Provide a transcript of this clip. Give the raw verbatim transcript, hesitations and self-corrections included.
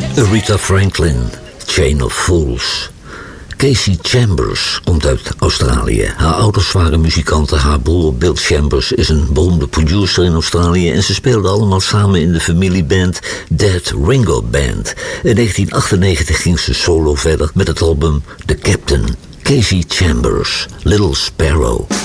Aretha Franklin, Chain of Fools. Casey Chambers komt uit Australië. Haar ouders waren muzikanten. Haar broer Bill Chambers is een beroemde producer in Australië. En ze speelden allemaal samen in de familieband Dead Ringo Band. In negentien achtennegentig ging ze solo verder met het album The Captain. Casey Chambers, Little Sparrow.